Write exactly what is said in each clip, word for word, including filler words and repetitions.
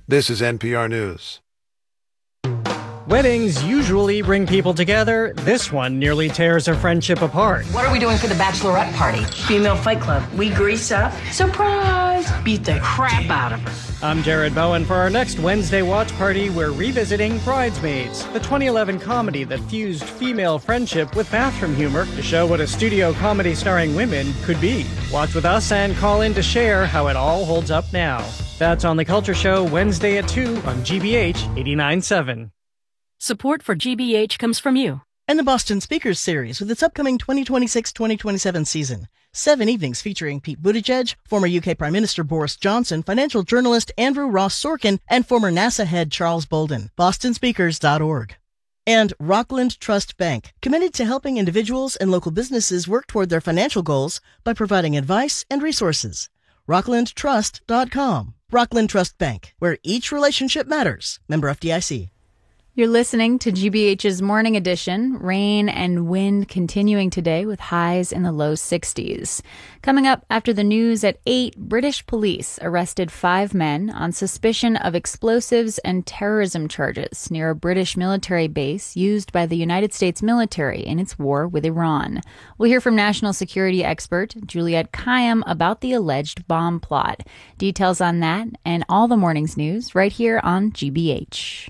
This is N P R News. Weddings usually bring people together. This one nearly tears a friendship apart. What are we doing for the bachelorette party? Female Fight Club. We grease up. Surprise! Beat the crap out of her. I'm Jared Bowen. For our next Wednesday watch party, we're revisiting Bridesmaids, the twenty eleven comedy that fused female friendship with bathroom humor to show what a studio comedy starring women could be. Watch with us and call in to share how it all holds up now. That's On the Culture Show, Wednesday at two on G B H eighty-nine point seven. Support for G B H comes from you. And the Boston Speakers Series with its upcoming twenty twenty-six twenty twenty-seven season. Seven evenings featuring Pete Buttigieg, former U K Prime Minister Boris Johnson, financial journalist Andrew Ross Sorkin, and former NASA head Charles Bolden. boston speakers dot org. And Rockland Trust Bank, committed to helping individuals and local businesses work toward their financial goals by providing advice and resources. rockland trust dot com. Rockland Trust Bank, where each relationship matters. Member F D I C. You're listening to G B H's Morning Edition. Rain and wind continuing today with highs in the low sixties. Coming up after the news at eight, British police arrested five men on suspicion of explosives and terrorism charges near a British military base used by the United States military in its war with Iran. We'll hear from national security expert Juliette Kayyem about the alleged bomb plot. Details on that and all the morning's news right here on G B H.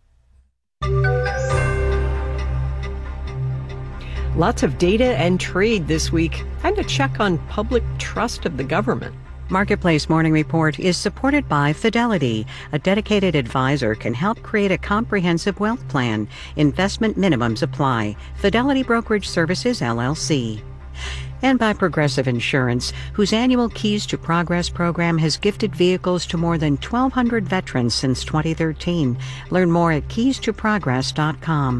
Lots of data and trade this week, and a check on public trust of the government. Marketplace Morning Report is supported by Fidelity. A dedicated advisor can help create a comprehensive wealth plan. Investment minimums apply. Fidelity Brokerage Services, L L C. And by Progressive Insurance, whose annual Keys to Progress program has gifted vehicles to more than twelve hundred veterans since twenty thirteen. Learn more at keys to progress dot com.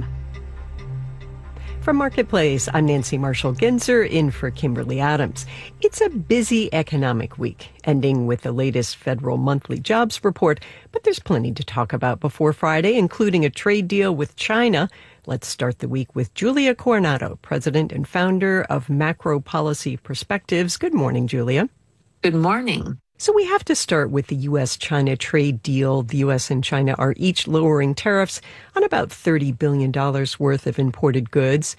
From Marketplace, I'm Nancy Marshall-Genzer, in for Kimberly Adams. It's a busy economic week, ending with the latest federal monthly jobs report, but there's plenty to talk about before Friday, including a trade deal with China. Let's start the week with Julia Coronado, president and founder of Macro Policy Perspectives. Good morning, Julia. Good morning. So we have to start with the U S China trade deal. The U S and China are each lowering tariffs on about thirty billion dollars worth of imported goods.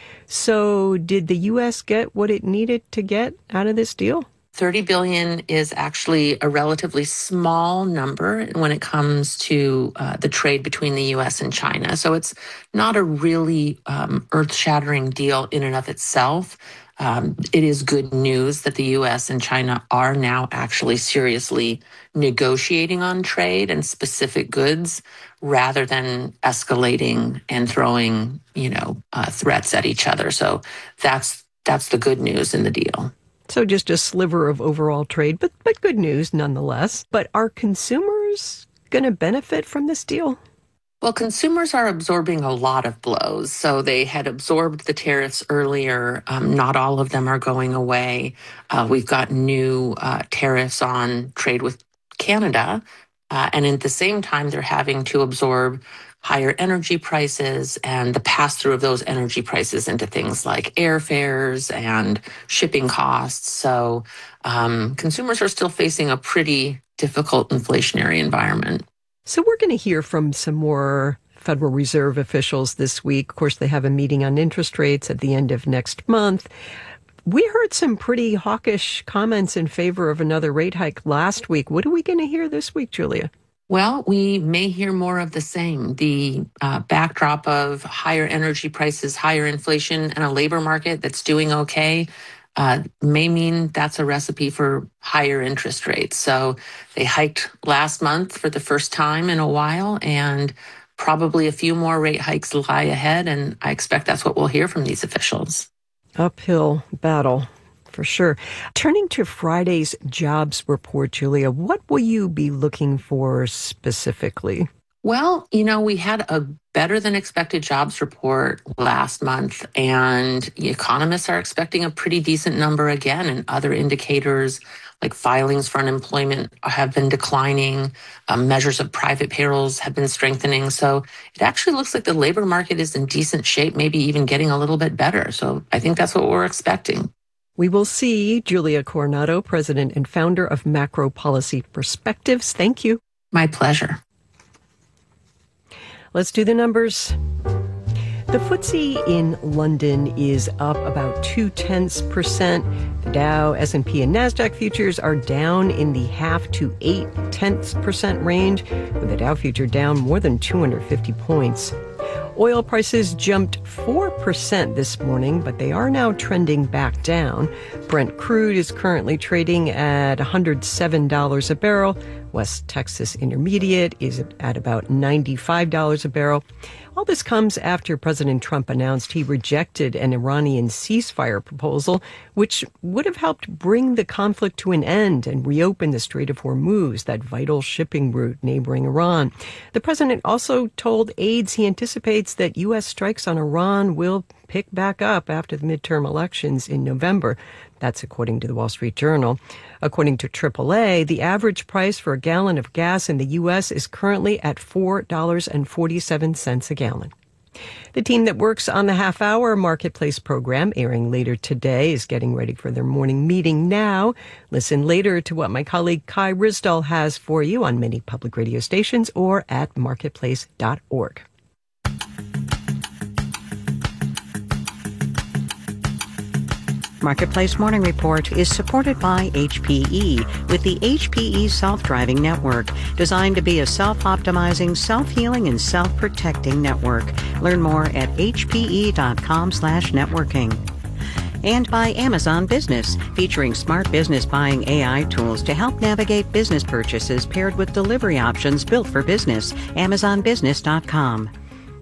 So did the U S get what it needed to get out of this deal? thirty billion dollars is actually a relatively small number when it comes to uh, the trade between the U S and China. So it's not a really um, earth-shattering deal in and of itself. Um, it is good news that the U S and China are now actually seriously negotiating on trade and specific goods rather than escalating and throwing, you know, uh, threats at each other. So that's that's the good news in the deal. So just a sliver of overall trade, but but good news nonetheless. But are consumers going to benefit from this deal? Well, consumers are absorbing a lot of blows. So they had absorbed the tariffs earlier. Um, not all of them are going away. Uh, we've got new uh, tariffs on trade with Canada. Uh, and at the same time, they're having to absorb higher energy prices and the pass-through of those energy prices into things like airfares and shipping costs. So um, consumers are still facing a pretty difficult inflationary environment. So we're going to hear from some more Federal Reserve officials this week. Of course, they have a meeting on interest rates at the end of next month. We heard some pretty hawkish comments in favor of another rate hike last week. What are we going to hear this week, Julia? Well, we may hear more of the same. The uh, backdrop of higher energy prices, higher inflation, and a labor market that's doing okay uh, may mean that's a recipe for higher interest rates. So they hiked last month for the first time in a while, and probably a few more rate hikes lie ahead, and I expect that's what we'll hear from these officials. Uphill battle, for sure. Turning to Friday's jobs report, Julia, what will you be looking for specifically? Well, you know, we had a better than expected jobs report last month, and the economists are expecting a pretty decent number again, and other indicators like filings for unemployment have been declining. Um, measures of private payrolls have been strengthening. So it actually looks like the labor market is in decent shape, maybe even getting a little bit better. So I think that's what we're expecting. We will see. Julia Coronado, president and founder of Macro Policy Perspectives. Thank you. My pleasure. Let's do the numbers. The F T S E in London is up about two-tenths percent. The Dow, S and P, and NASDAQ futures are down in the half to eight-tenths percent range, with the Dow future down more than two hundred fifty points. Oil prices jumped four percent this morning, but they are now trending back down. Brent crude is currently trading at one hundred seven dollars a barrel. West Texas Intermediate is at about ninety-five dollars a barrel. All this comes after President Trump announced he rejected an Iranian ceasefire proposal, which would have helped bring the conflict to an end and reopen the Strait of Hormuz, that vital shipping route neighboring Iran. The president also told aides he anticipates that U S strikes on Iran will pick back up after the midterm elections in November. That's according to the Wall Street Journal. According to triple A, the average price for a gallon of gas in the U S is currently at four dollars and forty-seven cents a gallon. The team that works on the half-hour Marketplace program, airing later today, is getting ready for their morning meeting now. Listen later to what my colleague Kai Ryssdal has for you on many public radio stations or at marketplace dot org. Marketplace Morning Report is supported by H P E with the H P E Self-Driving Network, designed to be a self-optimizing, self-healing, and self-protecting network. Learn more at h p e dot com slash networking. And by Amazon Business, featuring smart business buying A I tools to help navigate business purchases paired with delivery options built for business. amazon business dot com.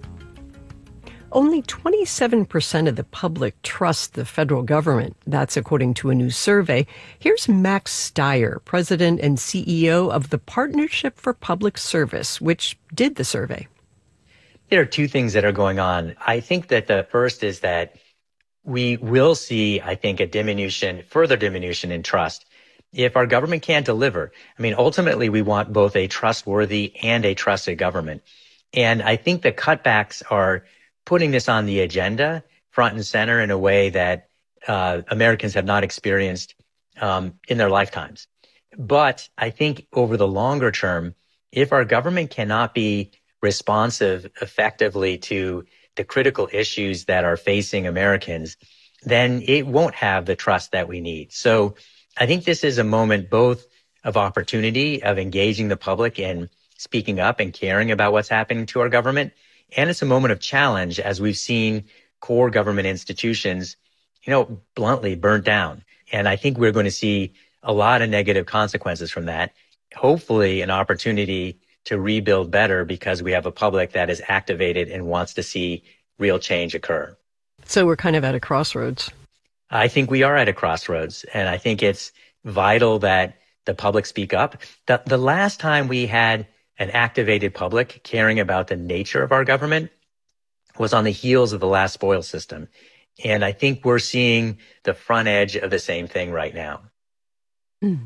Only twenty-seven percent of the public trust the federal government. That's according to a new survey. Here's Max Stier, president and C E O of the Partnership for Public Service, which did the survey. There are two things that are going on. I think that the first is that we will see, I think, a diminution, further diminution in trust if our government can't deliver. I mean, ultimately, we want both a trustworthy and a trusted government. And I think the cutbacks are putting this on the agenda front and center in a way that uh, Americans have not experienced um, in their lifetimes. But I think over the longer term, if our government cannot be responsive effectively to the critical issues that are facing Americans, then it won't have the trust that we need. So I think this is a moment both of opportunity, of engaging the public in speaking up and caring about what's happening to our government. And it's a moment of challenge as we've seen core government institutions, you know, bluntly burnt down. And I think we're going to see a lot of negative consequences from that. Hopefully an opportunity to rebuild better because we have a public that is activated and wants to see real change occur. So we're kind of at a crossroads. I think we are at a crossroads. And I think it's vital that the public speak up. The, the last time we had an activated public caring about the nature of our government was on the heels of the last spoil system. And I think we're seeing the front edge of the same thing right now. Mm.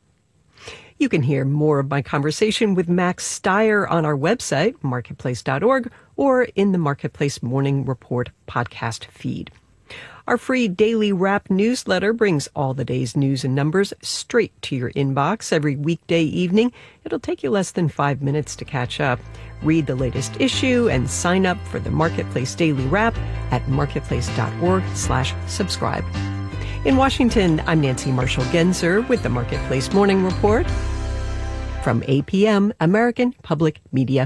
You can hear more of my conversation with Max Stier on our website, marketplace dot org, or in the Marketplace Morning Report podcast feed. Our free daily wrap newsletter brings all the day's news and numbers straight to your inbox every weekday evening. It'll take you less than five minutes to catch up. Read the latest issue and sign up for the Marketplace Daily Wrap at marketplace dot org slash subscribe. In Washington, I'm Nancy Marshall Genzer with the Marketplace Morning Report from A P M, American Public Media.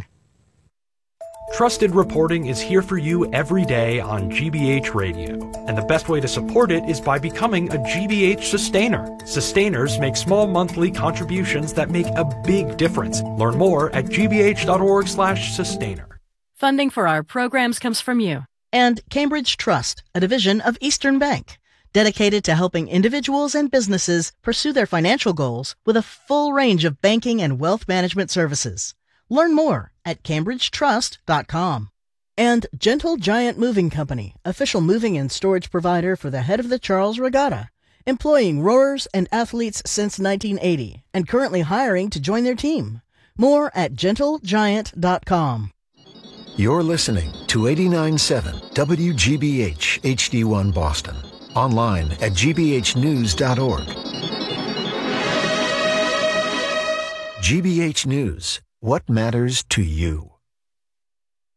Trusted reporting is here for you every day on G B H Radio, and the best way to support it is by becoming a G B H sustainer. Sustainers make small monthly contributions that make a big difference. Learn more at g b h dot org slash sustainer. Funding for our programs comes from you. And Cambridge Trust, a division of Eastern Bank, dedicated to helping individuals and businesses pursue their financial goals with a full range of banking and wealth management services. Learn more at cambridge trust dot com. And Gentle Giant Moving Company, official moving and storage provider for the head of the Charles Regatta, employing rowers and athletes since nineteen eighty and currently hiring to join their team. More at gentle giant dot com. You're listening to eighty-nine point seven W G B H H D one Boston. Online at g b h news dot org. G B H News. What matters to you?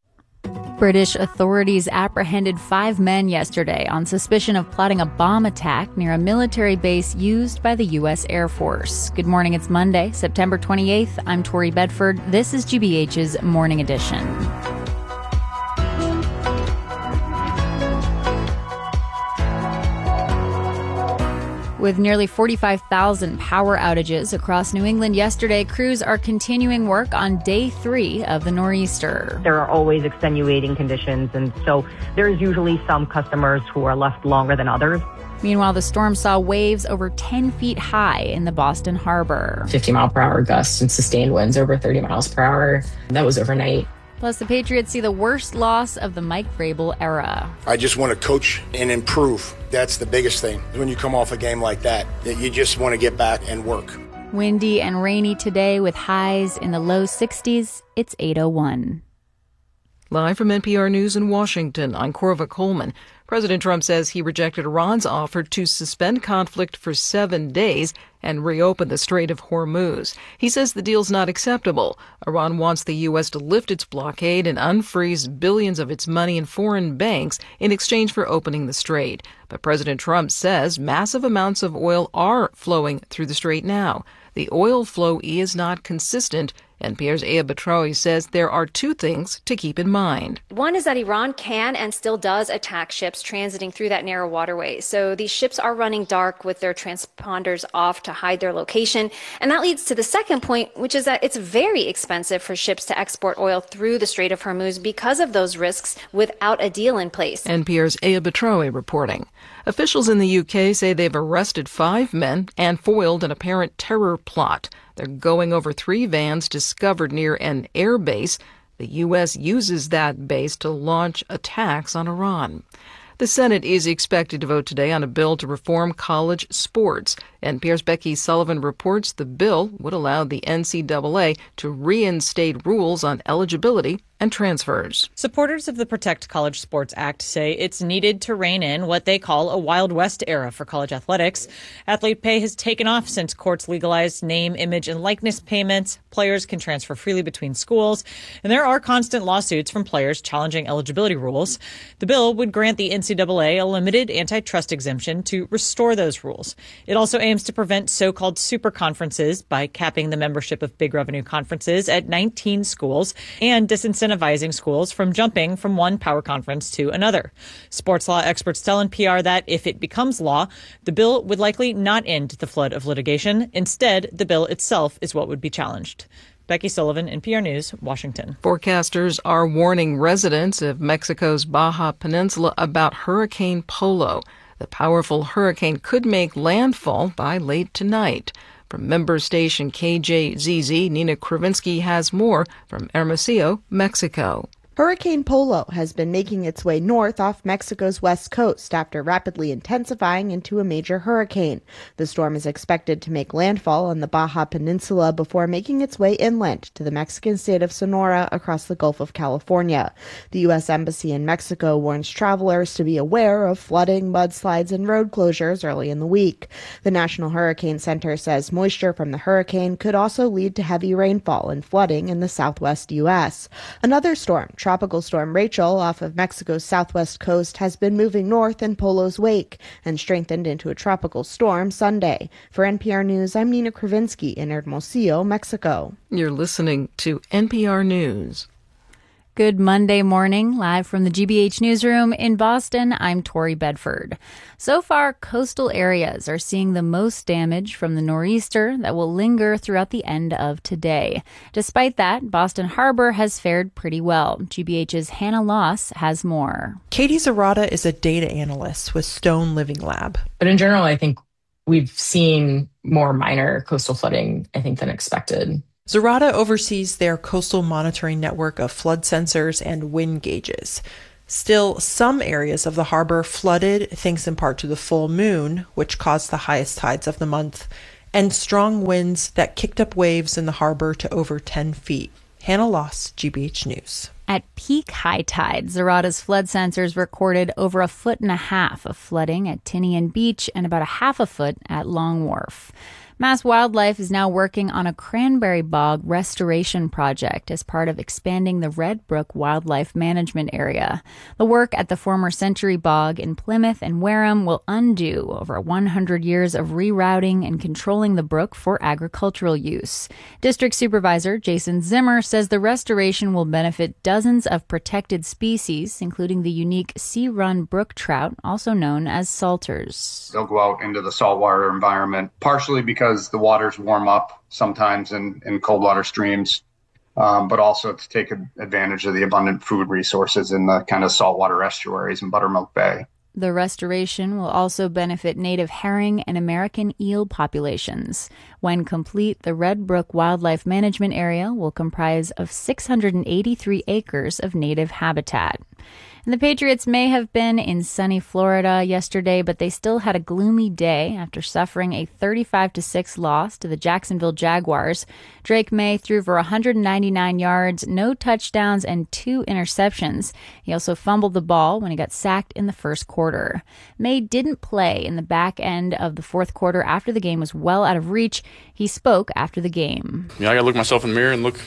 British authorities apprehended five men yesterday on suspicion of plotting a bomb attack near a military base used by the U S Air Force. Good morning, it's Monday, September twenty-eighth. I'm Tori Bedford. This is G B H's Morning Edition. With nearly forty-five thousand power outages across New England yesterday, crews are continuing work on day three of the nor'easter. There are always extenuating conditions, and so there's usually some customers who are left longer than others. Meanwhile, the storm saw waves over ten feet high in the Boston Harbor. fifty mile per hour gusts and sustained winds over thirty miles per hour. That was overnight. Plus, the Patriots see the worst loss of the Mike Vrabel era. I just want to coach and improve. That's the biggest thing. When you come off a game like that, that you just want to get back and work. Windy and rainy today with highs in the low sixties. It's eight oh one. Live from N P R News in Washington, I'm Corva Coleman. President Trump says he rejected Iran's offer to suspend conflict for seven days and reopen the Strait of Hormuz. He says the deal's not acceptable. Iran wants the U S to lift its blockade and unfreeze billions of its money in foreign banks in exchange for opening the strait. But President Trump says massive amounts of oil are flowing through the strait now. The oil flow is not consistent. N P R's Aya Batraoui says there are two things to keep in mind. One is that Iran can and still does attack ships transiting through that narrow waterway. So these ships are running dark with their transponders off to hide their location. And that leads to the second point, which is that it's very expensive for ships to export oil through the Strait of Hormuz because of those risks without a deal in place. N P R's Aya Batraoui reporting. Officials in the U K say they've arrested five men and foiled an apparent terror plot. They're going over three vans discovered near an air base. The U S uses that base to launch attacks on Iran. The Senate is expected to vote today on a bill to reform college sports. N P R's Becky Sullivan reports the bill would allow the N C double A to reinstate rules on eligibility and transfers. Supporters of the Protect College Sports Act say it's needed to rein in what they call a Wild West era for college athletics. Athlete pay has taken off since courts legalized name, image, and likeness payments. Players can transfer freely between schools, and there are constant lawsuits from players challenging eligibility rules. The bill would grant the N C double A a limited antitrust exemption to restore those rules. It also aims to prevent so-called super conferences by capping the membership of big revenue conferences at nineteen schools and disincentivizing schools from jumping from one power conference to another. Sports law experts tell N P R that if it becomes law, the bill would likely not end the flood of litigation. Instead, the bill itself is what would be challenged. Becky Sullivan, N P R News, Washington. Forecasters are warning residents of Mexico's Baja Peninsula about Hurricane Polo. The powerful hurricane could make landfall by late tonight. From member station K J Z Z, Nina Kravinsky has more from Hermosillo, Mexico. Hurricane Polo has been making its way north off Mexico's west coast after rapidly intensifying into a major hurricane. The storm is expected to make landfall on the Baja Peninsula before making its way inland to the Mexican state of Sonora across the Gulf of California. The U S Embassy in Mexico warns travelers to be aware of flooding, mudslides, and road closures early in the week. The National Hurricane Center says moisture from the hurricane could also lead to heavy rainfall and flooding in the southwest U S. Another storm, Tropical Storm Rachel off of Mexico's southwest coast, has been moving north in Polo's wake and strengthened into a tropical storm Sunday. For N P R News, I'm Nina Kravinsky in Hermosillo, Mexico. You're listening to N P R News. Good Monday morning, live from the G B H newsroom in Boston. I'm Tori Bedford. So far, coastal areas are seeing the most damage from the nor'easter that will linger throughout the end of today. Despite that, Boston Harbor has fared pretty well. G B H's Hannah Loss has more. Katie Zarata is a data analyst with Stone Living Lab. But in general, I think we've seen more minor coastal flooding, I think, than expected. Zarata oversees their coastal monitoring network of flood sensors and wind gauges. Still, some areas of the harbor flooded thanks in part to the full moon, which caused the highest tides of the month, and strong winds that kicked up waves in the harbor to over ten feet. Hannah Loss, G B H News. At peak high tide, Zarata's flood sensors recorded over a foot and a half of flooding at Tinian Beach and about a half a foot at Long Wharf. Mass Wildlife is now working on a cranberry bog restoration project as part of expanding the Red Brook Wildlife Management Area. The work at the former Century Bog in Plymouth and Wareham will undo over one hundred years of rerouting and controlling the brook for agricultural use. District Supervisor Jason Zimmer says the restoration will benefit dozens of protected species, including the unique sea-run brook trout, also known as salters. They'll go out into the saltwater environment, partially because because the waters warm up sometimes in, in cold water streams, um, but also to take advantage of the abundant food resources in the kind of saltwater estuaries in Buttermilk Bay. The restoration will also benefit native herring and American eel populations. When complete, the Red Brook Wildlife Management Area will comprise of six hundred eighty-three acres of native habitat. And the Patriots may have been in sunny Florida yesterday, but they still had a gloomy day after suffering a thirty-five to six loss to the Jacksonville Jaguars. Drake May threw for one hundred ninety-nine yards, no touchdowns, and two interceptions. He also fumbled the ball when he got sacked in the first quarter. May didn't play in the back end of the fourth quarter after the game was well out of reach. He spoke after the game. Yeah, I got to look myself in the mirror and look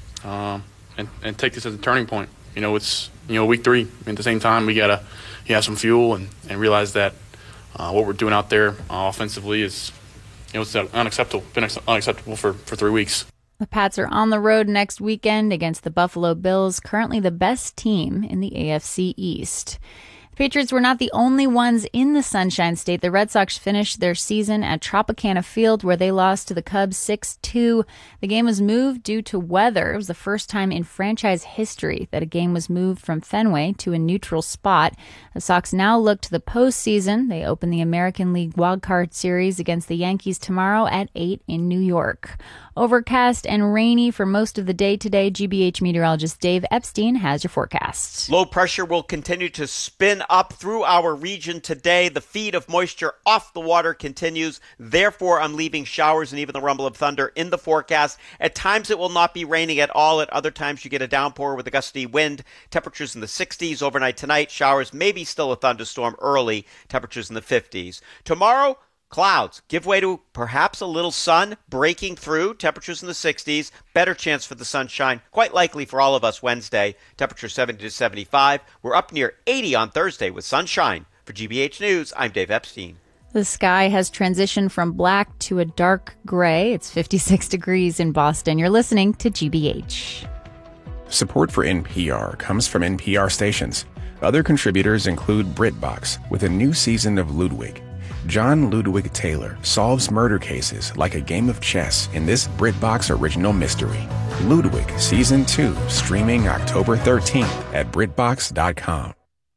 um, and, and take this as a turning point. You know, it's, you know, week three. At the same time, we got to you have some fuel and, and realize that uh, what we're doing out there uh, offensively is, you know, it's unacceptable, been unacceptable for, for three weeks. The Pats are on the road next weekend against the Buffalo Bills, currently the best team in the A F C East. The Patriots were not the only ones in the Sunshine State. The Red Sox finished their season at Tropicana Field, where they lost to the Cubs six two. The game was moved due to weather. It was the first time in franchise history that a game was moved from Fenway to a neutral spot. The Sox now look to the postseason. They open the American League Wildcard Series against the Yankees tomorrow at eight in New York. Overcast and rainy for most of the day today. G B H meteorologist Dave Epstein has your forecast. Low pressure will continue to spin up through our region today. The feed of moisture off the water continues. Therefore, I'm leaving showers and even the rumble of thunder in the forecast. At times, it will not be raining at all. At other times, you get a downpour with a gusty wind. Temperatures in the sixties overnight tonight. Showers, maybe still a thunderstorm early. Temperatures in the fifties. Tomorrow, clouds give way to perhaps a little sun breaking through. Temperatures in the sixties. Better chance for the sunshine. Quite likely for all of us Wednesday. Temperature seventy to seventy-five. We're up near eighty on Thursday with sunshine. For G B H News, I'm Dave Epstein. The sky has transitioned from black to a dark gray. It's fifty-six degrees in Boston. You're listening to G B H. Support for N P R comes from N P R stations. Other contributors include BritBox with a new season of Ludwig. John Ludwig Taylor solves murder cases like a game of chess in this BritBox original mystery. Ludwig Season two, streaming October thirteenth at Britbox dot com.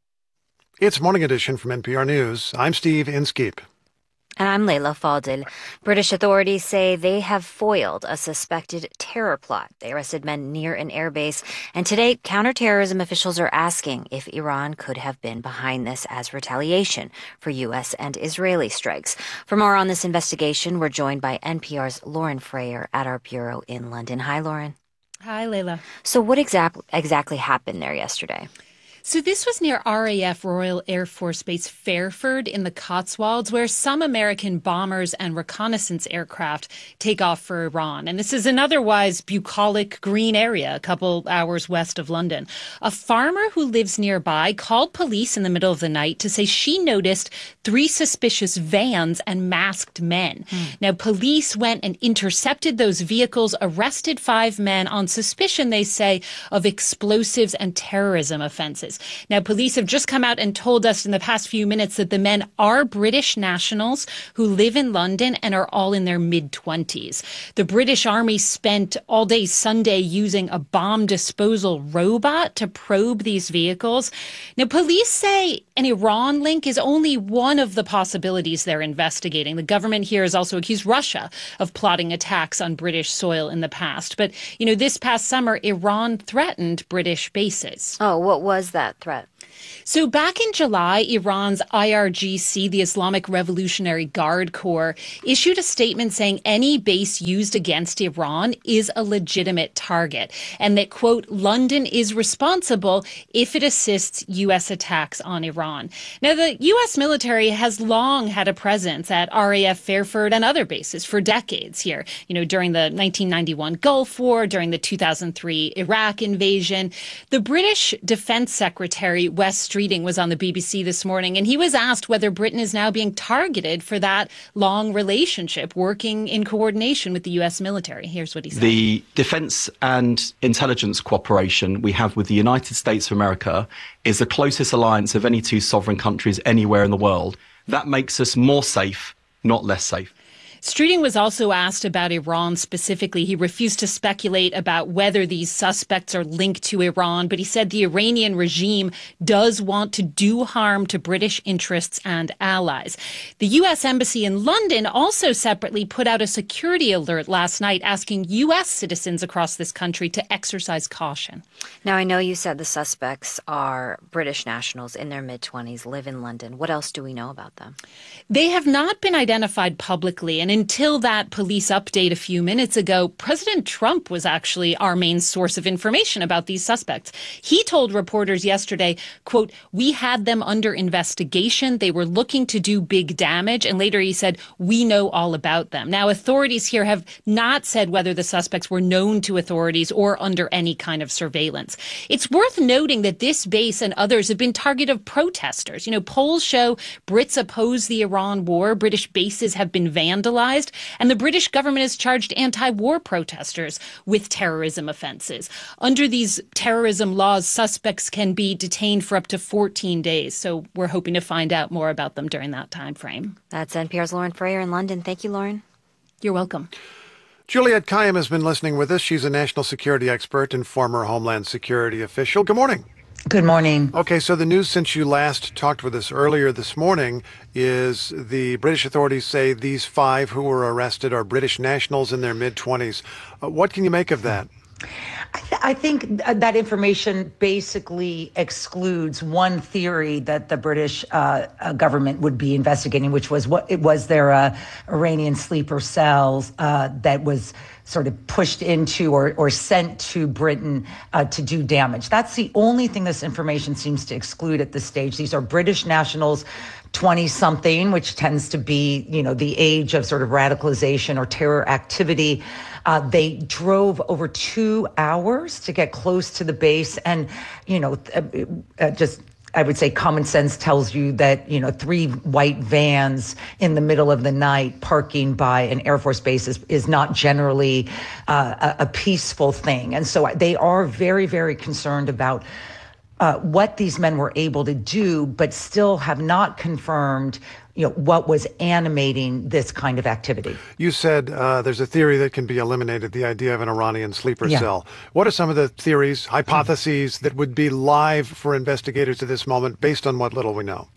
It's Morning Edition from N P R News. I'm Steve Inskeep. And I'm Layla Fadil. British authorities say they have foiled a suspected terror plot. They arrested men near an airbase. And today, counterterrorism officials are asking if Iran could have been behind this as retaliation for U S and Israeli strikes. For more on this investigation, we're joined by N P R's Lauren Frayer at our bureau in London. Hi, Lauren. Hi, Layla. So what exact- exactly happened there yesterday? So this was near R A F Royal Air Force Base Fairford in the Cotswolds, where some American bombers and reconnaissance aircraft take off for Iran. And this is an otherwise bucolic green area a couple hours west of London. A farmer who lives nearby called police in the middle of the night to say she noticed three suspicious vans and masked men. Mm. Now, police went and intercepted those vehicles, arrested five men on suspicion, they say, of explosives and terrorism offenses. Now, police have just come out and told us in the past few minutes that the men are British nationals who live in London and are all in their mid-twenties. The British Army spent all day Sunday using a bomb disposal robot to probe these vehicles. Now, police say an Iran link is only one of the possibilities they're investigating. The government here has also accused Russia of plotting attacks on British soil in the past. But, you know, this past summer, Iran threatened British bases. Oh, what was that threat? So back in July, Iran's I R G C, the Islamic Revolutionary Guard Corps, issued a statement saying any base used against Iran is a legitimate target and that, quote, London is responsible if it assists U S attacks on Iran. Now, the U S military has long had a presence at R A F Fairford and other bases for decades here, you know, during the nineteen ninety-one Gulf War, during the two thousand three Iraq invasion. The British Defense Secretary, Wes Streeting, was on the B B C this morning, and he was asked whether Britain is now being targeted for that long relationship, working in coordination with the U S military. Here's what he said. The defense and intelligence cooperation we have with the United States of America is the closest alliance of any two sovereign countries anywhere in the world. That makes us more safe, not less safe. Streeting was also asked about Iran specifically. He refused to speculate about whether these suspects are linked to Iran, but he said the Iranian regime does want to do harm to British interests and allies. The U S Embassy in London also separately put out a security alert last night asking U S citizens across this country to exercise caution. Now, I know you said the suspects are British nationals in their mid-twenties, live in London. What else do we know about them? They have not been identified publicly, and until that police update a few minutes ago, President Trump was actually our main source of information about these suspects. He told reporters yesterday, quote, we had them under investigation. They were looking to do big damage. And later he said, we know all about them. Now, authorities here have not said whether the suspects were known to authorities or under any kind of surveillance. It's worth noting that this base and others have been target of protesters. You know, polls show Brits oppose the Iran war. British bases have been vandalized. And the British government has charged anti-war protesters with terrorism offences. Under these terrorism laws, suspects can be detained for up to fourteen days. So we're hoping to find out more about them during that time frame. That's N P R's Lauren Frayer in London. Thank you, Lauren. You're welcome. Juliette Kayyem has been listening with us. She's a national security expert and former Homeland Security official. Good morning. Good morning. Okay, so the news since you last talked with us earlier this morning is the British authorities say these five who were arrested are British nationals in their mid-twenties. Uh, what can you make of that? I, th- I think that information basically excludes one theory that the British uh, uh, government would be investigating, which was what it was their uh, Iranian sleeper cells uh, that was sort of pushed into or, or sent to Britain uh, to do damage. That's the only thing this information seems to exclude at this stage. These are British nationals, twenty-something, which tends to be, you know, the age of sort of radicalization or terror activity. Uh, they drove over two hours to get close to the base. And, you know, uh, uh, just I would say common sense tells you that, you know, three white vans in the middle of the night parking by an Air Force base is, is not generally uh, a, a peaceful thing. And so they are very, very concerned about uh, what these men were able to do, but still have not confirmed, you know, what was animating this kind of activity. You said uh, there's a theory that can be eliminated, the idea of an Iranian sleeper Yeah. cell. What are some of the theories, hypotheses that would be live for investigators at this moment based on what little we know?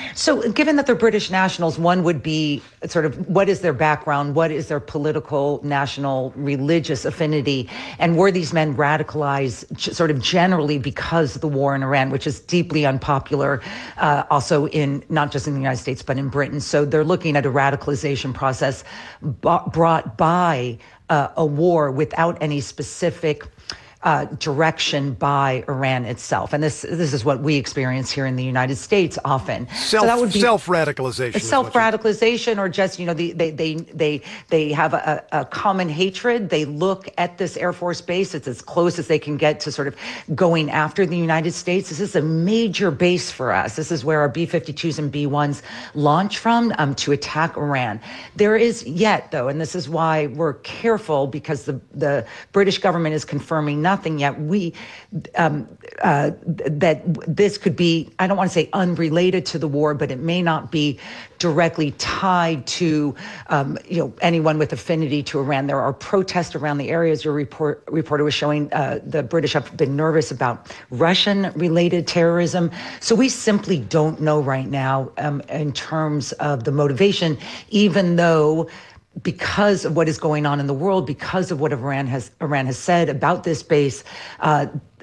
So given that they're British nationals, one would be sort of what is their background? What is their political, national, religious affinity? And were these men radicalized g- sort of generally because of the war in Iran, which is deeply unpopular, uh, also in not just in the United States, but in Britain. So they're looking at a radicalization process b- brought by uh, a war without any specific Uh, direction by Iran itself. And this this is what we experience here in the United States often. Self, so that would be self-radicalization. Self-radicalization, or just, you know, the, they they they they have a, a common hatred. They look at this Air Force base. It's as close as they can get to sort of going after the United States. This is a major base for us. This is where our B fifty-twos and B ones launch from um, to attack Iran. There is yet, though, and this is why we're careful, because the, the British government is confirming nothing yet. We um, uh, that this could be, I don't want to say unrelated to the war, but it may not be directly tied to um, you know, anyone with affinity to Iran. There are protests around the areas. Your report reporter was showing uh, the British have been nervous about Russian-related terrorism. So we simply don't know right now um, in terms of the motivation, even though, because of what is going on in the world, because of what Iran has Iran has said about this base, uh,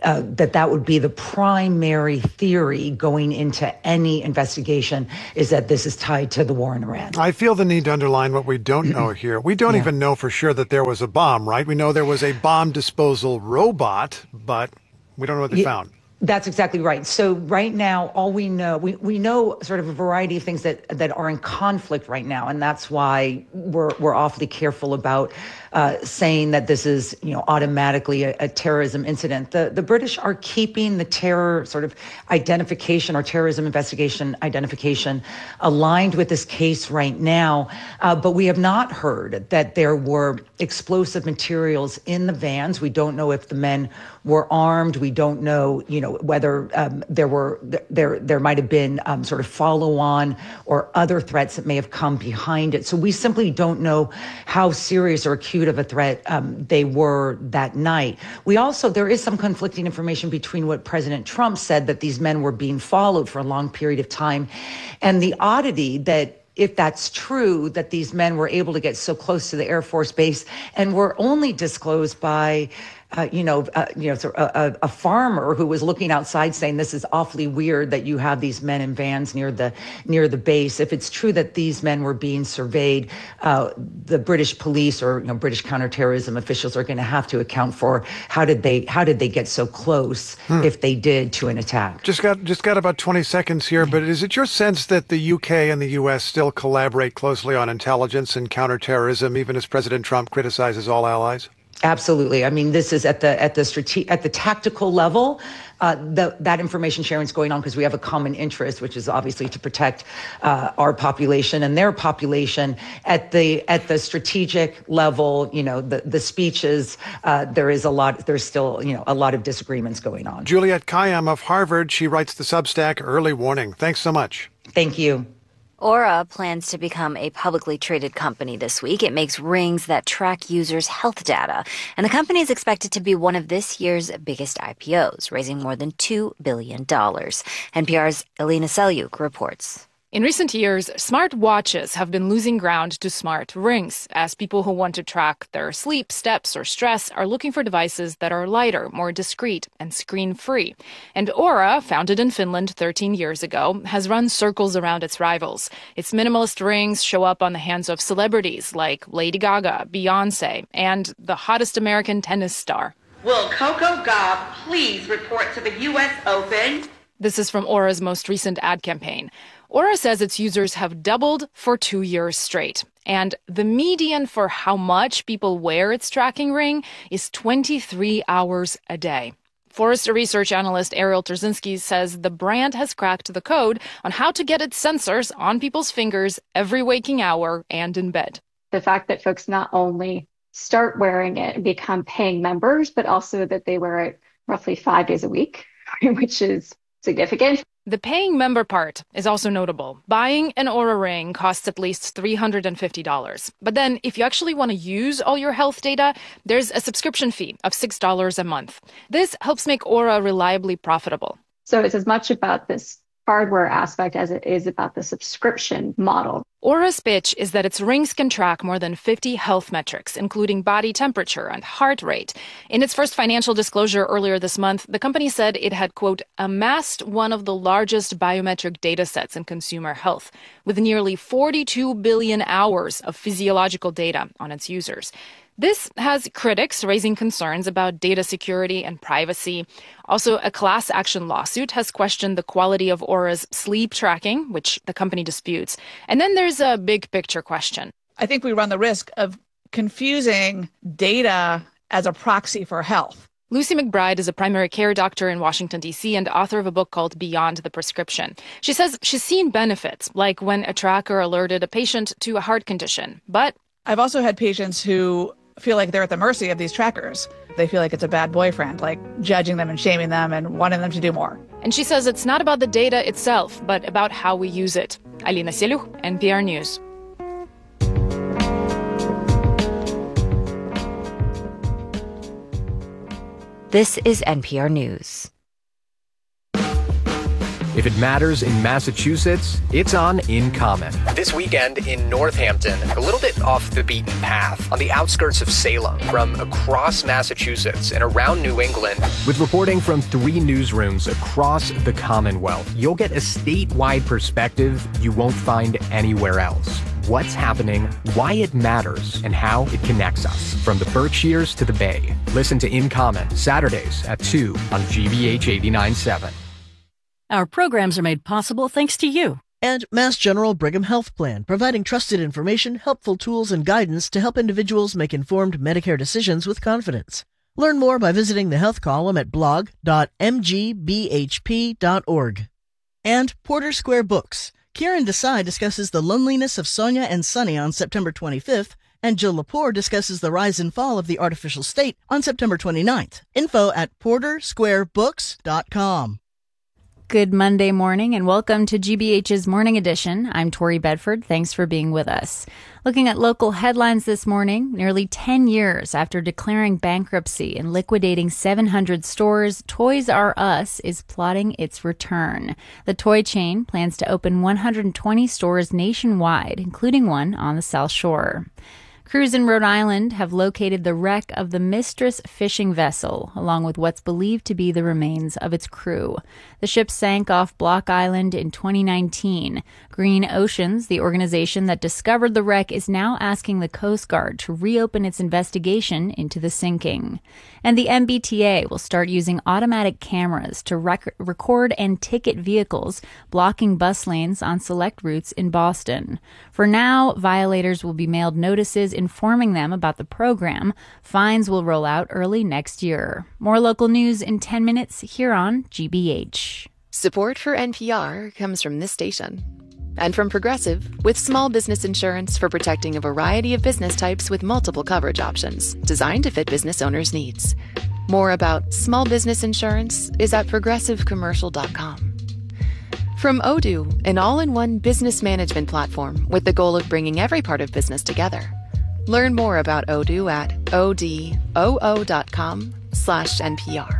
uh, that that would be the primary theory going into any investigation, is that this is tied to the war in Iran. I feel the need to underline what we don't know here. We don't yeah. even know for sure that there was a bomb, right? We know there was a bomb disposal robot, but we don't know what they yeah. found. That's exactly right. So right now, all we know, we, we know sort of a variety of things that that are in conflict right now. And that's why we're we're awfully careful about uh, saying that this is, you know, automatically a, a terrorism incident. The the British are keeping the terror sort of identification or terrorism investigation identification aligned with this case right now. Uh, but we have not heard that there were explosive materials in the vans. We don't know if the men were armed. We don't know, you know, whether um, there were there there might have been um, sort of follow-on or other threats that may have come behind it. So we simply don't know how serious or acute of a threat um, they were that night. We also, there is some conflicting information between what President Trump said, that these men were being followed for a long period of time, and the oddity that, if that's true, that these men were able to get so close to the Air Force Base and were only disclosed by Uh, you know, uh, you know, a, a farmer who was looking outside saying, this is awfully weird that you have these men in vans near the near the base. If it's true that these men were being surveyed, uh, the British police or, you know, British counterterrorism officials are going to have to account for how did they how did they get so close, hmm. if they did, to an attack. Just got just got about twenty seconds here, but is it your sense that the U K and the U S still collaborate closely on intelligence and counterterrorism, even as President Trump criticizes all allies? Absolutely. I mean, this is at the at the strate- at the tactical level. Uh, the, that information sharing is going on because we have a common interest, which is obviously to protect uh, our population and their population. At the at the strategic level, you know, the the speeches, uh, there is a lot. There's still, you know, a lot of disagreements going on. Juliette Kayyem of Harvard, she writes the Substack Early Warning. Thanks so much. Thank you. Aura plans to become a publicly traded company this week. It makes rings that track users' health data. And the company is expected to be one of this year's biggest I P Os, raising more than two billion dollars. N P R's Elena Selyuk reports. In recent years, smart watches have been losing ground to smart rings, as people who want to track their sleep, steps, or stress are looking for devices that are lighter, more discreet, and screen-free. And Aura, founded in Finland thirteen years ago, has run circles around its rivals. Its minimalist rings show up on the hands of celebrities like Lady Gaga, Beyonce, and the hottest American tennis star. Will Coco Gauff please report to the U S Open? This is from Aura's most recent ad campaign. Aura says its users have doubled for two years straight. And the median for how much people wear its tracking ring is twenty-three hours a day. Forrester research analyst Ariel Terzinski says the brand has cracked the code on how to get its sensors on people's fingers every waking hour and in bed. The fact that folks not only start wearing it and become paying members, but also that they wear it roughly five days a week, which is significant. The paying member part is also notable. Buying an Aura ring costs at least three hundred fifty dollars. But then if you actually want to use all your health data, there's a subscription fee of six dollars a month. This helps make Aura reliably profitable. So it's as much about this hardware aspect as it is about the subscription model. Aura's pitch is that its rings can track more than fifty health metrics, including body temperature and heart rate. In its first financial disclosure earlier this month, the company said it had, quote, amassed one of the largest biometric data sets in consumer health, with nearly forty-two billion hours of physiological data on its users. This has critics raising concerns about data security and privacy. Also, a class action lawsuit has questioned the quality of Aura's sleep tracking, which the company disputes. And then there's a big picture question. I think we run the risk of confusing data as a proxy for health. Lucy McBride is a primary care doctor in Washington, D C, and author of a book called Beyond the Prescription. She says she's seen benefits, like when a tracker alerted a patient to a heart condition. But I've also had patients who feel like they're at the mercy of these trackers. They feel like it's a bad boyfriend, like judging them and shaming them and wanting them to do more. And she says it's not about the data itself, but about how we use it. Alina Selyuk, N P R News. This is N P R News. If it matters in Massachusetts, it's on In Common. This weekend in Northampton, a little bit off the beaten path, on the outskirts of Salem, from across Massachusetts and around New England. With reporting from three newsrooms across the Commonwealth, you'll get a statewide perspective you won't find anywhere else. What's happening, why it matters, and how it connects us. From the Berkshires to the Bay. Listen to In Common, Saturdays at two on G B H eighty-nine point seven. Our programs are made possible thanks to you. And Mass General Brigham Health Plan, providing trusted information, helpful tools, and guidance to help individuals make informed Medicare decisions with confidence. Learn more by visiting the health column at blog dot m g b h p dot org. And Porter Square Books. Kieran Desai discusses the loneliness of Sonia and Sonny on September twenty-fifth, and Jill Lepore discusses the rise and fall of the artificial state on September twenty-ninth. Info at porter square books dot com. Good Monday morning and welcome to G B H's Morning Edition. I'm Tori Bedford. Thanks for being with us. Looking at local headlines this morning, nearly ten years after declaring bankruptcy and liquidating seven hundred stores, Toys R Us is plotting its return. The toy chain plans to open one hundred twenty stores nationwide, including one on the South Shore. Crews in Rhode Island have located the wreck of the Mistress fishing vessel, along with what's believed to be the remains of its crew. The ship sank off Block Island in twenty nineteen. Green Oceans, the organization that discovered the wreck, is now asking the Coast Guard to reopen its investigation into the sinking. And the M B T A will start using automatic cameras to rec- record and ticket vehicles blocking bus lanes on select routes in Boston. For now, violators will be mailed notices informing them about the program. Fines will roll out early next year. More local news in ten minutes here on G B H. Support for N P R comes from this station. And from Progressive, with small business insurance for protecting a variety of business types with multiple coverage options, designed to fit business owners' needs. More about small business insurance is at progressive commercial dot com. From Odoo, an all-in-one business management platform with the goal of bringing every part of business together. Learn more about Odoo at odoo dot com slash N P R.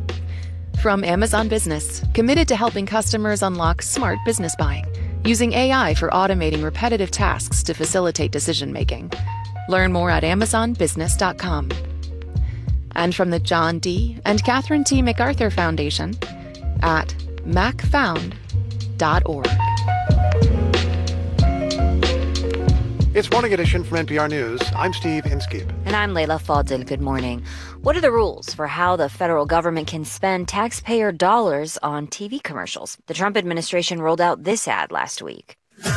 From Amazon Business, committed to helping customers unlock smart business buying, using A I for automating repetitive tasks to facilitate decision-making. Learn more at amazon business dot com. And from the John D. and Catherine T. MacArthur Foundation at mac found dot org. It's Morning Edition from N P R News. I'm Steve Inskeep. And I'm Leila Fadel. Good morning. What are the rules for how the federal government can spend taxpayer dollars on T V commercials? The Trump administration rolled out this ad last week.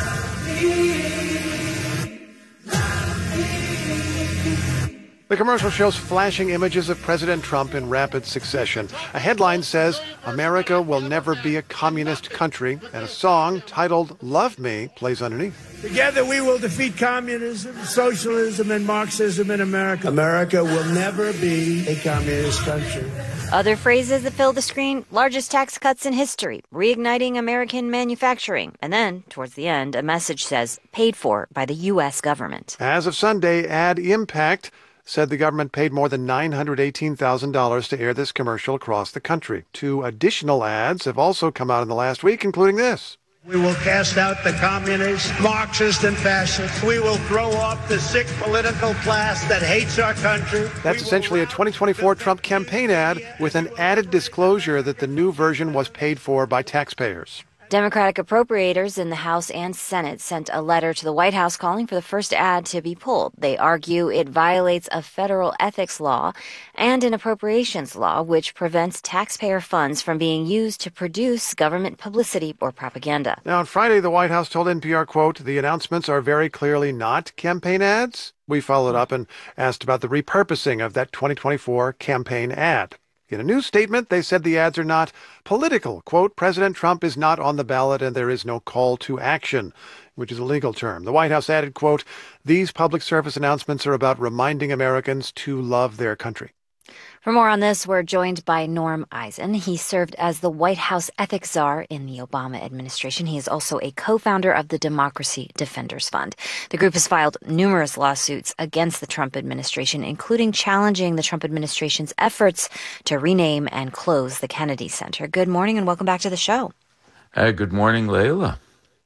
The commercial shows flashing images of President Trump in rapid succession. A headline says, "America will never be a communist country," and a song titled "Love Me" plays underneath. Together we will defeat communism, socialism, and Marxism in America. America will never be a communist country. Other phrases that fill the screen: largest tax cuts in history, reigniting American manufacturing. And then, towards the end, a message says, paid for by the U S government. As of Sunday, Ad Impact said the government paid more than nine hundred eighteen thousand dollars to air this commercial across the country. Two additional ads have also come out in the last week, including this. We will cast out the communists, Marxists, and fascists. We will throw off the sick political class that hates our country. That's essentially a twenty twenty-four Trump campaign ad with an added disclosure that the new version was paid for by taxpayers. Democratic appropriators in the House and Senate sent a letter to the White House calling for the first ad to be pulled. They argue it violates a federal ethics law and an appropriations law, which prevents taxpayer funds from being used to produce government publicity or propaganda. Now, on Friday, the White House told N P R, quote, "The announcements are very clearly not campaign ads." We followed up and asked about the repurposing of that twenty twenty-four campaign ad. In a news statement, they said the ads are not political. Quote, "President Trump is not on the ballot and there is no call to action," which is a legal term. The White House added, quote, "These public service announcements are about reminding Americans to love their country." For more on this, we're joined by Norm Eisen. He served as the White House ethics czar in the Obama administration. He is also a co-founder of the Democracy Defenders Fund. The group has filed numerous lawsuits against the Trump administration, including challenging the Trump administration's efforts to rename and close the Kennedy Center. Good morning and welcome back to the show. Uh, good morning, Layla.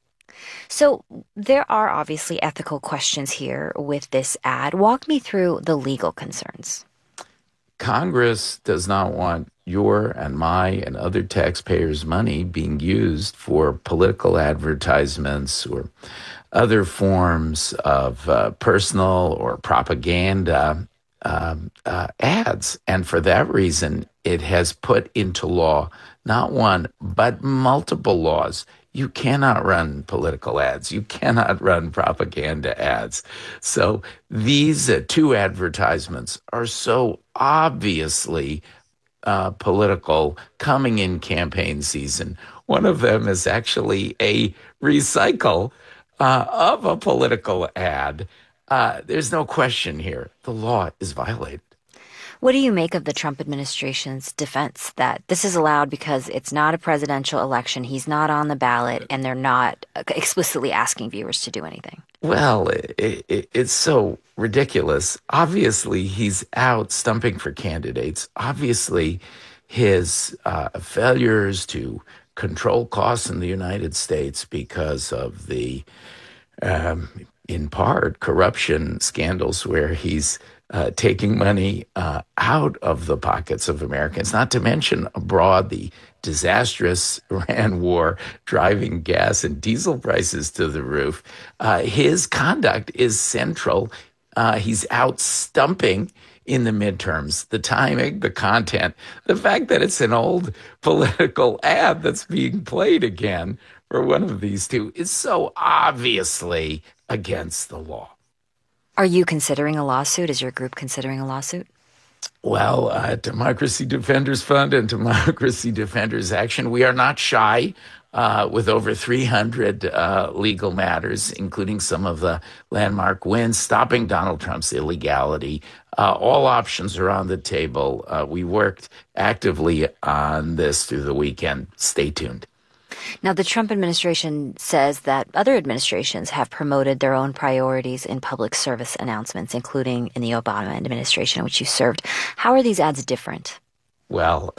So there are obviously ethical questions here with this ad. Walk me through the legal concerns. Congress does not want your and my and other taxpayers' money being used for political advertisements or other forms of uh, personal or propaganda um, uh, ads. And for that reason, it has put into law not one, but multiple laws. You cannot run political ads. You cannot run propaganda ads. So these uh, two advertisements are so obviously uh, political coming in campaign season. One of them is actually a recycle uh, of a political ad. Uh, there's no question here. The law is violated. What do you make of the Trump administration's defense that this is allowed because it's not a presidential election, he's not on the ballot, and they're not explicitly asking viewers to do anything? Well, it, it, it's so ridiculous. Obviously, he's out stumping for candidates. Obviously, his uh, failures to control costs in the United States because of the, um, in part, corruption scandals where he's Uh, taking money uh, out of the pockets of Americans, not to mention abroad the disastrous Iran war, driving gas and diesel prices to the roof. Uh, his conduct is central. Uh, he's out stumping in the midterms. The timing, the content, the fact that it's an old political ad that's being played again for one of these two is so obviously against the law. Are you considering a lawsuit? Is your group considering a lawsuit? Well, uh, Democracy Defenders Fund and Democracy Defenders Action, we are not shy uh, with over three hundred uh, legal matters, including some of the landmark wins, stopping Donald Trump's illegality. Uh, all options are on the table. Uh, we worked actively on this through the weekend. Stay tuned. Now, the Trump administration says that other administrations have promoted their own priorities in public service announcements, including in the Obama administration, which you served. How are these ads different? Well,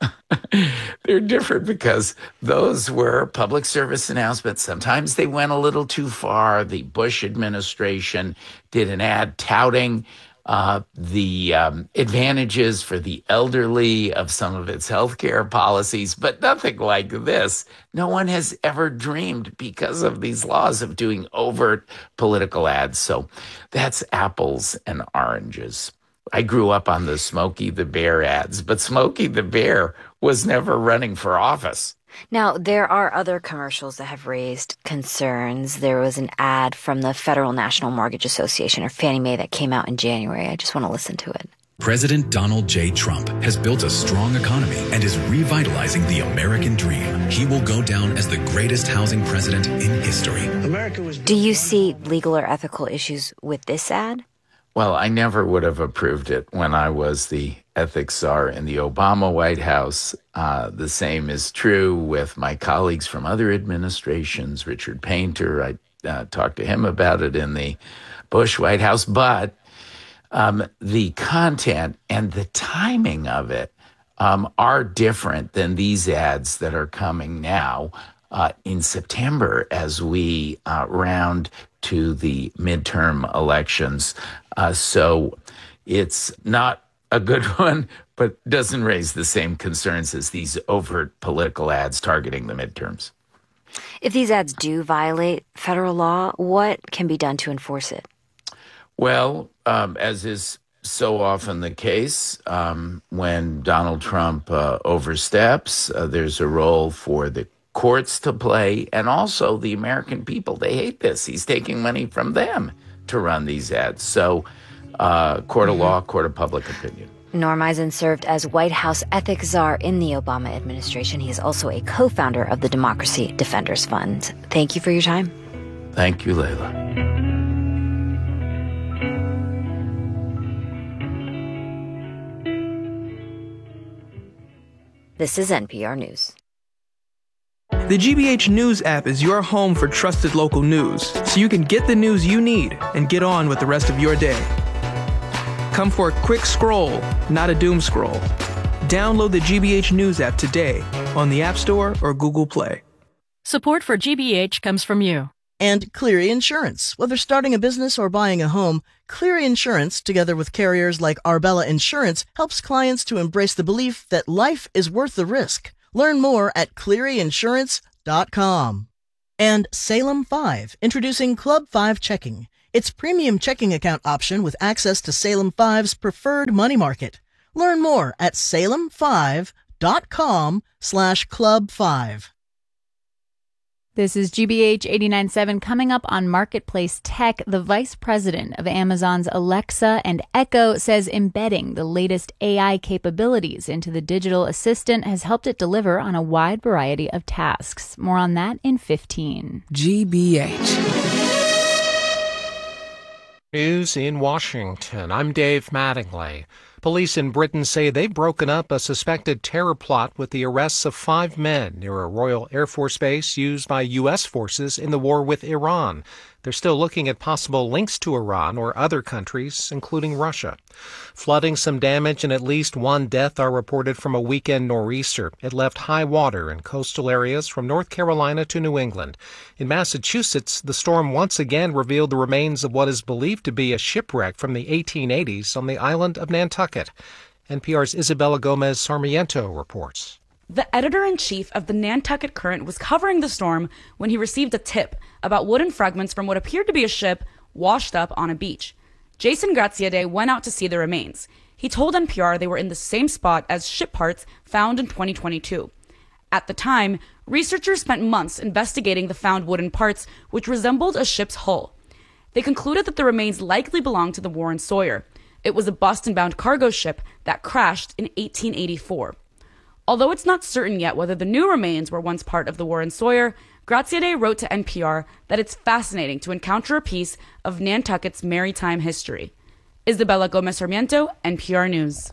they're different because those were public service announcements. Sometimes they went a little too far. The Bush administration did an ad touting Uh, the um, advantages for the elderly of some of its healthcare policies, but nothing like this. No one has ever dreamed, because of these laws, of doing overt political ads. So that's apples and oranges. I grew up on the Smokey the Bear ads, but Smokey the Bear was never running for office. Now, there are other commercials that have raised concerns. There was an ad from the Federal National Mortgage Association, or Fannie Mae, that came out in January. I just want to listen to it. President Donald J. Trump has built a strong economy and is revitalizing the American dream. He will go down as the greatest housing president in history. America was- Do you see legal or ethical issues with this ad? Well, I never would have approved it when I was the ethics czar in the Obama White House. Uh, the same is true with my colleagues from other administrations. Richard Painter, I uh, talked to him about it in the Bush White House. But um, the content and the timing of it um, are different than these ads that are coming now uh, in September as we uh, round to the midterm elections. Uh, so it's not a good one, but doesn't raise the same concerns as these overt political ads targeting the midterms. If these ads do violate federal law, what can be done to enforce it? Well, um, as is so often the case, um, when Donald Trump uh, oversteps, uh, there's a role for the courts to play, and also the American people. They hate this. He's taking money from them to run these ads. So uh, court of law, court of public opinion. Norm Eisen served as White House ethics czar in the Obama administration. He is also a co-founder of the Democracy Defenders Fund. Thank you for your time. Thank you, Layla. This is N P R News. The G B H News app is your home for trusted local news, so you can get the news you need and get on with the rest of your day. Come for a quick scroll, not a doom scroll. Download the G B H News app today on the App Store or Google Play. Support for G B H comes from you. And Cleary Insurance. Whether starting a business or buying a home, Cleary Insurance, together with carriers like Arbella Insurance, helps clients to embrace the belief that life is worth the risk. Learn more at cleary insurance dot com. And Salem five, introducing Club five Checking. Its premium checking account option with access to Salem five's preferred money market. Learn more at salem five dot com slash club five. This is G B H eighty-nine point seven. Coming up on Marketplace Tech, the vice president of Amazon's Alexa and Echo says embedding the latest A I capabilities into the digital assistant has helped it deliver on a wide variety of tasks. More on that in fifteen. G B H. News in Washington. I'm Dave Mattingly. Police in Britain say they've broken up a suspected terror plot with the arrests of five men near a Royal Air Force base used by U S forces in the war with Iran. They're still looking at possible links to Iran or other countries, including Russia. Flooding, some damage, and at least one death are reported from a weekend nor'easter. It left high water in coastal areas from North Carolina to New England. In Massachusetts, the storm once again revealed the remains of what is believed to be a shipwreck from the eighteen eighties on the island of Nantucket. N P R's Isabella Gomez Sarmiento reports. The editor-in-chief of the Nantucket Current was covering the storm when he received a tip about wooden fragments from what appeared to be a ship washed up on a beach. Jason Graziade went out to see the remains. He told N P R they were in the same spot as ship parts found in twenty twenty-two. At the time, researchers spent months investigating the found wooden parts, which resembled a ship's hull. They concluded that the remains likely belonged to the Warren Sawyer. It was a Boston-bound cargo ship that crashed in eighteen eighty-four. Although it's not certain yet whether the new remains were once part of the Warren Sawyer, Graziade wrote to N P R that it's fascinating to encounter a piece of Nantucket's maritime history. Isabella Gomez Sarmiento, N P R News.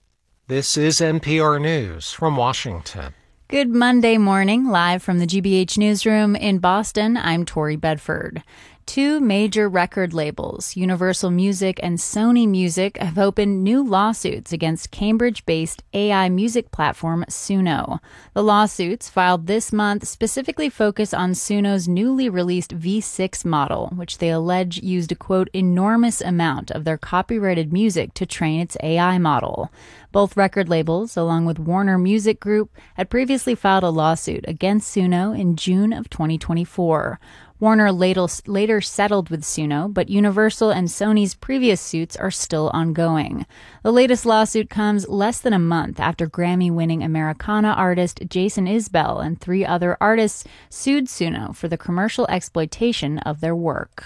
This is N P R News from Washington. Good Monday morning, live from the G B H newsroom in Boston. I'm Tori Bedford. Two major record labels, Universal Music and Sony Music, have opened new lawsuits against Cambridge-based A I music platform Suno. The lawsuits, filed this month, specifically focus on Suno's newly released V six model, which they allege used a, quote, enormous amount of their copyrighted music to train its A I model. Both record labels, along with Warner Music Group, had previously filed a lawsuit against Suno in June of twenty twenty-four. Warner later settled with Suno, but Universal and Sony's previous suits are still ongoing. The latest lawsuit comes less than a month after Grammy-winning Americana artist Jason Isbell and three other artists sued Suno for the commercial exploitation of their work.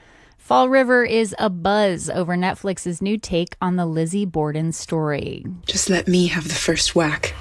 Fall River is abuzz over Netflix's new take on the Lizzie Borden story. Just let me have the first whack.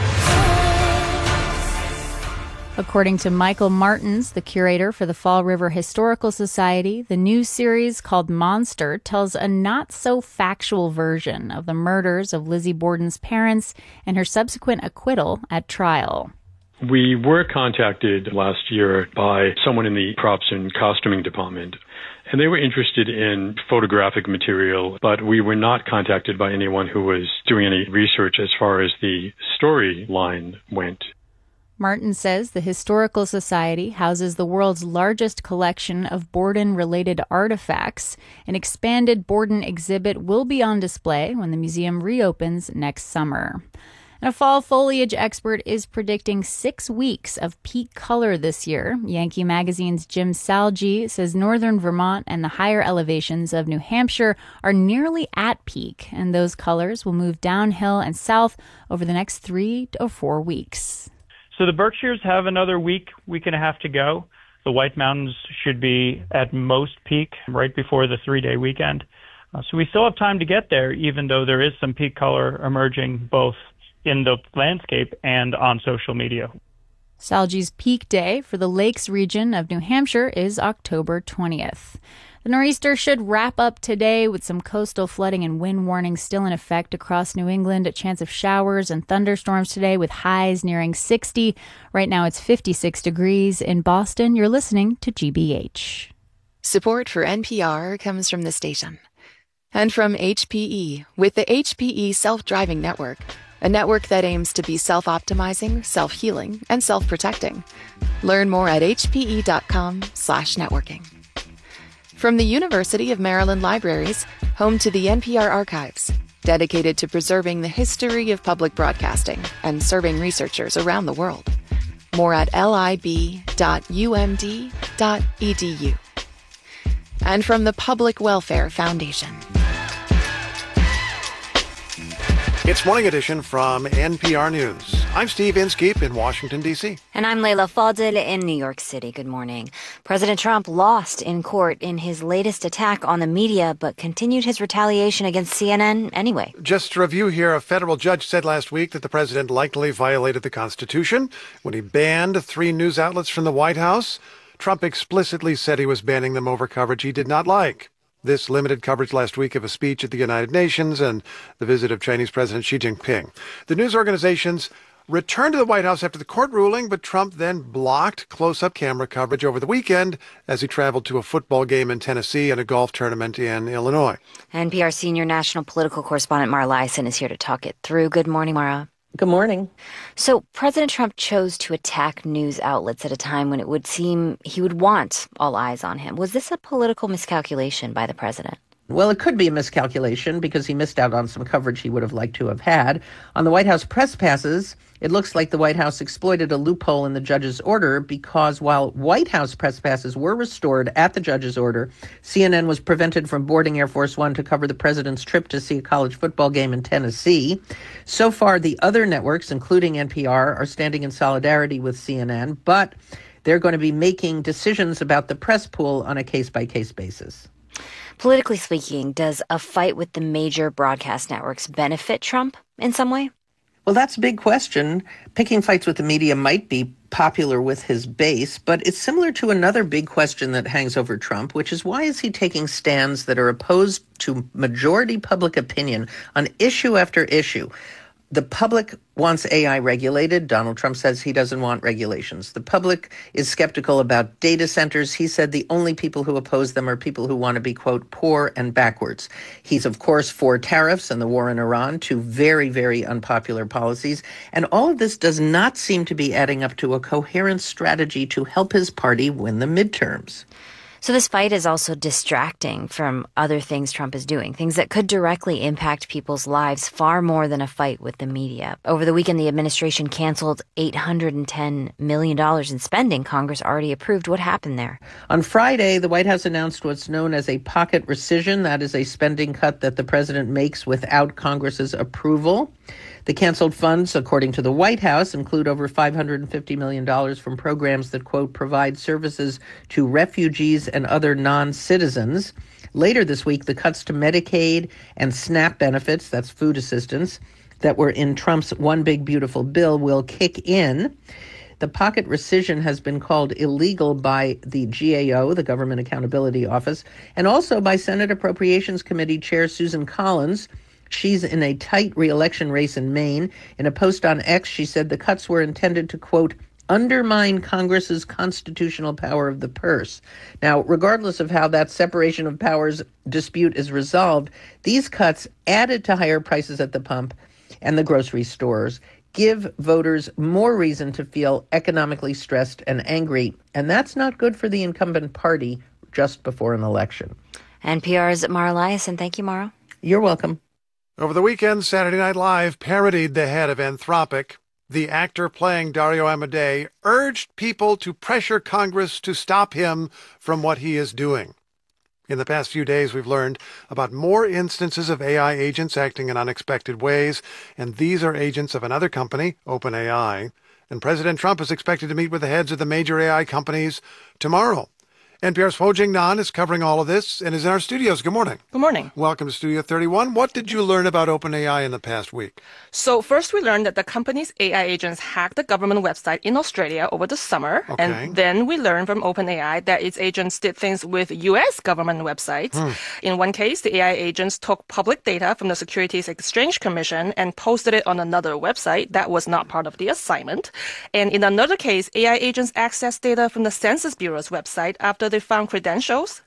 According to Michael Martins, the curator for the Fall River Historical Society, the new series called Monster tells a not-so-factual version of the murders of Lizzie Borden's parents and her subsequent acquittal at trial. We were contacted last year by someone in the props and costuming department, and they were interested in photographic material, but we were not contacted by anyone who was doing any research as far as the storyline went. Martin says the Historical Society houses the world's largest collection of Borden-related artifacts. An expanded Borden exhibit will be on display when the museum reopens next summer. And a fall foliage expert is predicting six weeks of peak color this year. Yankee Magazine's Jim Salge says northern Vermont and the higher elevations of New Hampshire are nearly at peak, and those colors will move downhill and south over the next three or four weeks. So the Berkshires have another week, week and a half to go. The White Mountains should be at most peak right before the three-day weekend. Uh, so we still have time to get there, even though there is some peak color emerging both in the landscape and on social media. Salge's peak day for the Lakes region of New Hampshire is October twentieth. The nor'easter should wrap up today with some coastal flooding and wind warnings still in effect across New England. A chance of showers and thunderstorms today with highs nearing sixty. Right now it's fifty-six degrees in Boston. You're listening to G B H. Support for N P R comes from the station. And from H P E. With the H P E Self-Driving Network, a network that aims to be self-optimizing, self-healing, and self-protecting. Learn more at hpe.com slash networking. From the University of Maryland Libraries, home to the N P R Archives, dedicated to preserving the history of public broadcasting and serving researchers around the world. More at lib dot u m d dot e d u. And from the Public Welfare Foundation. It's Morning Edition from N P R News. I'm Steve Inskeep in Washington, D C And I'm Leila Fadel in New York City. Good morning. President Trump lost in court in his latest attack on the media, but continued his retaliation against C N N anyway. Just to review here, a federal judge said last week that the president likely violated the Constitution when he banned three news outlets from the White House. Trump explicitly said he was banning them over coverage he did not like. This limited coverage last week of a speech at the United Nations and the visit of Chinese President Xi Jinping. The news organizations returned to the White House after the court ruling, but Trump then blocked close-up camera coverage over the weekend as he traveled to a football game in Tennessee and a golf tournament in Illinois. N P R senior national political correspondent Mara Liasson is here to talk it through. Good morning, Mara. Good morning. So President Trump chose to attack news outlets at a time when it would seem he would want all eyes on him. Was this a political miscalculation by the president? Well, it could be a miscalculation because he missed out on some coverage he would have liked to have had. On the White House press passes, it looks like the White House exploited a loophole in the judge's order because while White House press passes were restored at the judge's order, C N N was prevented from boarding Air Force One to cover the president's trip to see a college football game in Tennessee. So far, the other networks, including N P R, are standing in solidarity with C N N, but they're going to be making decisions about the press pool on a case-by-case basis. Politically speaking, does a fight with the major broadcast networks benefit Trump in some way? Well, that's a big question. Picking fights with the media might be popular with his base, but it's similar to another big question that hangs over Trump, which is why is he taking stands that are opposed to majority public opinion on issue after issue? The public wants A I regulated. Donald Trump says he doesn't want regulations. The public is skeptical about data centers. He said the only people who oppose them are people who want to be, quote, poor and backwards. He's, of course, for tariffs and the war in Iran, two very, very unpopular policies. And all of this does not seem to be adding up to a coherent strategy to help his party win the midterms. So this fight is also distracting from other things Trump is doing, things that could directly impact people's lives far more than a fight with the media. Over the weekend, the administration canceled eight hundred ten million dollars in spending Congress already approved. What happened there? On Friday, the White House announced what's known as a pocket rescission. That is a spending cut that the president makes without Congress's approval. The canceled funds, according to the White House, include over five hundred fifty million dollars from programs that, quote, provide services to refugees and other non-citizens. Later this week, the cuts to Medicaid and SNAP benefits, that's food assistance, that were in Trump's One Big Beautiful Bill will kick in. The pocket rescission has been called illegal by the G A O, the Government Accountability Office, and also by Senate Appropriations Committee Chair Susan Collins. She's in a tight re-election race in Maine. In a post on X, she said the cuts were intended to, quote, undermine Congress's constitutional power of the purse. Now, regardless of how that separation of powers dispute is resolved, these cuts, added to higher prices at the pump and the grocery stores, give voters more reason to feel economically stressed and angry. And that's not good for the incumbent party just before an election. N P R's Mara Liasson. Thank you, Mara. You're welcome. Over the weekend, Saturday Night Live parodied the head of Anthropic. The actor playing Dario Amodei urged people to pressure Congress to stop him from what he is doing. In the past few days, we've learned about more instances of A I agents acting in unexpected ways, and these are agents of another company, OpenAI. And President Trump is expected to meet with the heads of the major A I companies tomorrow. N P R's Ho Jing Nan is covering all of this and is in our studios. Good morning. Good morning. Welcome to Studio thirty-one. What did you learn about OpenAI in the past week? So first we learned that the company's A I agents hacked the government website in Australia over the summer. Okay. And then we learned from OpenAI that its agents did things with U S government websites. Hmm. In one case, the A I agents took public data from the Securities Exchange Commission and posted it on another website that was not part of the assignment. And in another case, A I agents accessed data from the Census Bureau's website after they found credentials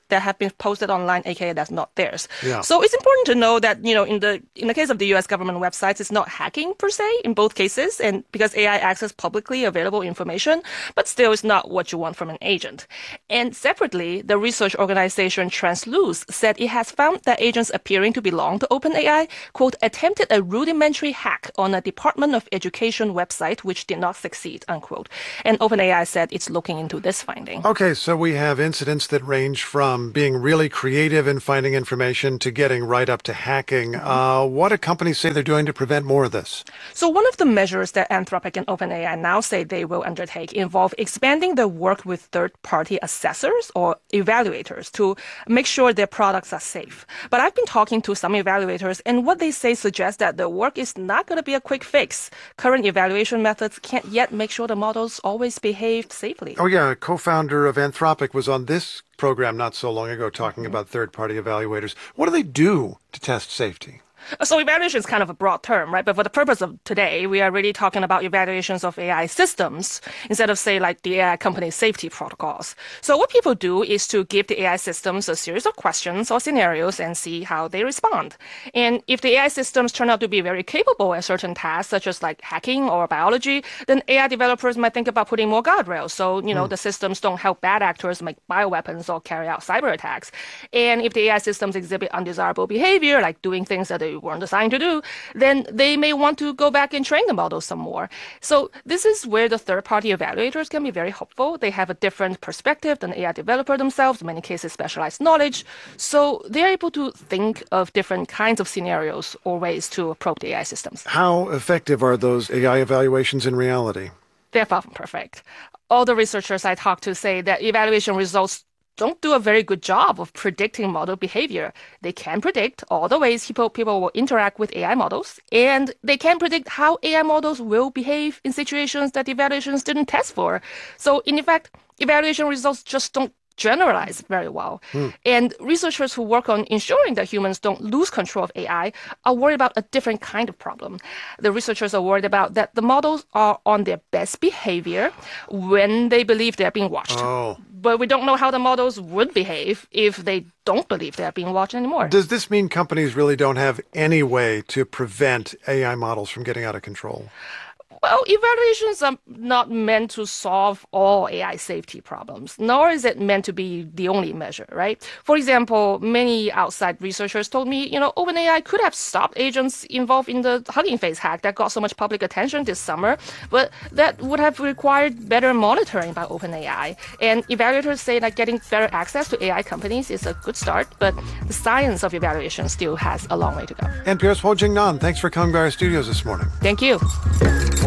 that have been posted online, aka that's not theirs. Yeah. So it's important to know that, you know, in the in the case of the U S government websites, it's not hacking per se in both cases, and because A I accesses publicly available information, but still it's not what you want from an agent. And separately, the research organization Transluce said it has found that agents appearing to belong to OpenAI, quote, attempted a rudimentary hack on a Department of Education website, which did not succeed, unquote. And OpenAI said it's looking into this finding. Okay, so we have incidents that range from being really creative in finding information to getting right up to hacking. Mm-hmm. Uh, what do companies say they're doing to prevent more of this? So one of the measures that Anthropic and OpenAI now say they will undertake involve expanding their work with third-party assessors or evaluators to make sure their products are safe. But I've been talking to some evaluators, and what they say suggests that the work is not going to be a quick fix. Current evaluation methods can't yet make sure the models always behave safely. Oh, yeah. A co-founder of Anthropic was on this program not so long ago talking about third-party evaluators. What do they do to test safety? So evaluation is kind of a broad term, right? But for the purpose of today, we are really talking about evaluations of A I systems instead of, say, like the A I company safety protocols. So what people do is to give the A I systems a series of questions or scenarios and see how they respond. And if the A I systems turn out to be very capable at certain tasks, such as like hacking or biology, then A I developers might think about putting more guardrails. So, you know, mm. the systems don't help bad actors make bioweapons or carry out cyber attacks. And if the A I systems exhibit undesirable behavior, like doing things that they weren't designed to do, then they may want to go back and train the models some more. So this is where the third-party evaluators can be very helpful. They have a different perspective than A I developer themselves, in many cases specialized knowledge. So they're able to think of different kinds of scenarios or ways to approach the A I systems. How effective are those A I evaluations in reality? They're far from perfect. All the researchers I talked to say that evaluation results don't do a very good job of predicting model behavior. They can predict all the ways people, people will interact with A I models, and they can predict how A I models will behave in situations that evaluations didn't test for. So, in effect, evaluation results just don't generalize very well. Hmm. And researchers who work on ensuring that humans don't lose control of A I are worried about a different kind of problem. The researchers are worried about that the models are on their best behavior when they believe they're being watched. Oh. But we don't know how the models would behave if they don't believe they're being watched anymore. Does this mean companies really don't have any way to prevent A I models from getting out of control? Well, evaluations are not meant to solve all A I safety problems, nor is it meant to be the only measure, right? For example, many outside researchers told me, you know, OpenAI could have stopped agents involved in the Hugging Face hack that got so much public attention this summer, but that would have required better monitoring by OpenAI. And evaluators say that getting better access to A I companies is a good start, but the science of evaluation still has a long way to go. N P R's Ho Jing Nan, thanks for coming by our studios this morning. Thank you.